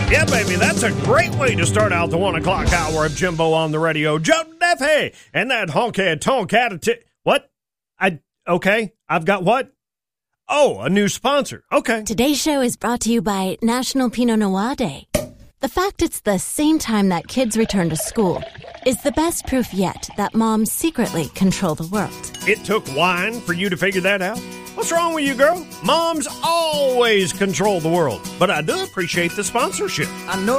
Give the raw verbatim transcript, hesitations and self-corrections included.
Yeah, baby, that's a great way to start out the one o'clock hour of Jimbo on the radio. Joe Duffy and that honky tonk attitude. What? I, okay, I've got what? Oh, a new sponsor. Okay. Today's show is brought to you by National Pinot Noir Day. The fact it's the same time that kids return to school is the best proof yet that moms secretly control the world. It took wine for you to figure that out? What's wrong with you, girl? Moms always control the world. But I do appreciate the sponsorship. I know